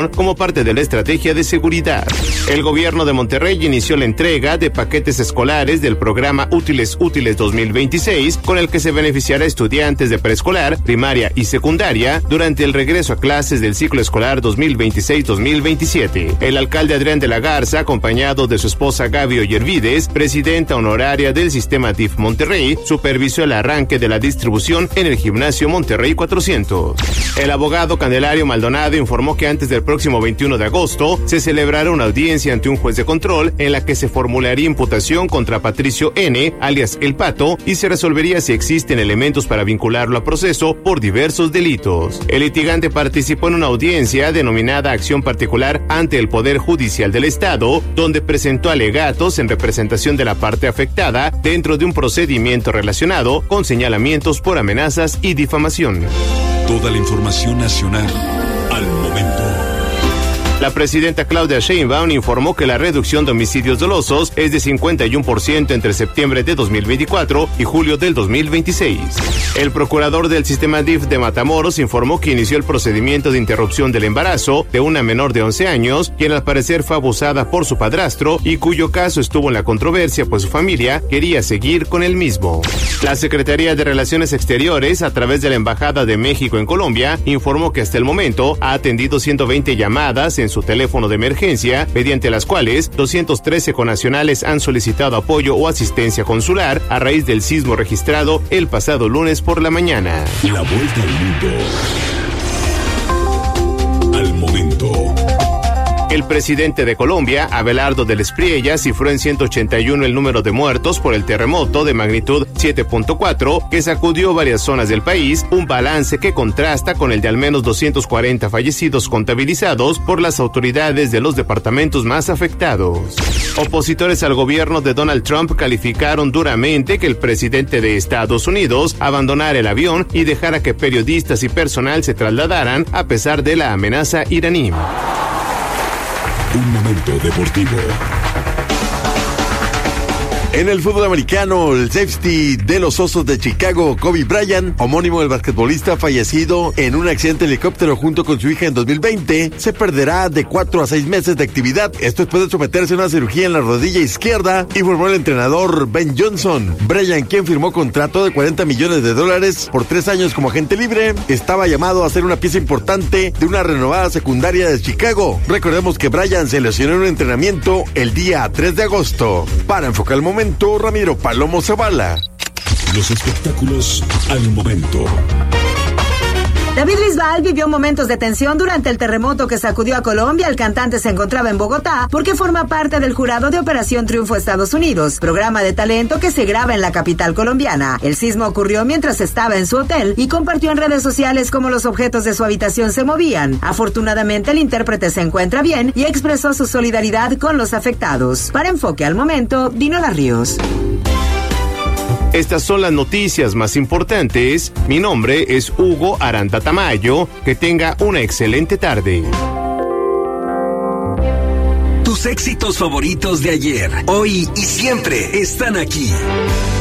como parte de la estrategia de seguridad. El gobierno de Monterrey inició la entrega de paquetes escolares del programa Útiles 2026, con el que se beneficiará a estudiantes de preescolar, primaria y secundaria durante el regreso a clases del ciclo escolar 2026-2027. El alcalde Adrián de la Garza, acompañado de su esposa Gaby Ollervides, presidenta honoraria del sistema DIF Monterrey, supervisó el arranque de la distribución en el gimnasio Monterrey 400. El abogado Candelario Maldonado informó que antes del próximo 21 de agosto se celebrará una audiencia ante un juez de control en la que se formularía imputación contra Patricio N., alias El Pato, y se resolvería si existen elementos para vincularlo a proceso por diversos delitos. El litigante participó en una audiencia denominada Acción Particular ante el Poder Judicial del Estado, donde presentó alegatos en representación de la parte afectada dentro de un procedimiento relacionado con señalamientos por amenazas y difamación. Toda la información nacional al momento. La presidenta Claudia Sheinbaum informó que la reducción de homicidios dolosos es de 51% entre septiembre de 2024 y julio del 2026. El procurador del sistema DIF de Matamoros informó que inició el procedimiento de interrupción del embarazo de una menor de 11 años, quien al parecer fue abusada por su padrastro y cuyo caso estuvo en la controversia, pues su familia quería seguir con el mismo. La Secretaría de Relaciones Exteriores, a través de la Embajada de México en Colombia, informó que hasta el momento ha atendido 120 llamadas en su teléfono de emergencia, mediante las cuales 213 connacionales han solicitado apoyo o asistencia consular a raíz del sismo registrado el pasado lunes por la mañana. La vuelta al mundo al momento. El presidente de Colombia, Abelardo del Espriella, cifró en 181 el número de muertos por el terremoto de magnitud 7.4 que sacudió varias zonas del país, un balance que contrasta con el de al menos 240 fallecidos contabilizados por las autoridades de los departamentos más afectados. Opositores al gobierno de Donald Trump calificaron duramente que el presidente de Estados Unidos abandonara el avión y dejara que periodistas y personal se trasladaran a pesar de la amenaza iraní. Un momento deportivo. En el fútbol americano, el safety de los Osos de Chicago, Kobe Bryant, homónimo del basquetbolista fallecido en un accidente de helicóptero junto con su hija en 2020, se perderá de 4 a 6 meses de actividad. Esto después de someterse a una cirugía en la rodilla izquierda, informó el entrenador Ben Johnson. Bryant, quien firmó contrato de $40 millones por 3 años como agente libre, estaba llamado a ser una pieza importante de una renovada secundaria de Chicago. Recordemos que Bryant se lesionó en un entrenamiento el día 3 de agosto. Para enfocar el momento, Ramiro Palomo Zavala. Los espectáculos al momento. David Bisbal vivió momentos de tensión durante el terremoto que sacudió a Colombia. El cantante se encontraba en Bogotá porque forma parte del jurado de Operación Triunfo Estados Unidos, programa de talento que se graba en la capital colombiana. El sismo ocurrió mientras estaba en su hotel y compartió en redes sociales cómo los objetos de su habitación se movían. Afortunadamente, el intérprete se encuentra bien y expresó su solidaridad con los afectados. Para Enfoque al Momento, Dinola Ríos. Estas son las noticias más importantes. Mi nombre es Hugo Aranda Tamayo. Que tenga una excelente tarde. Tus éxitos favoritos de ayer, hoy y siempre están aquí.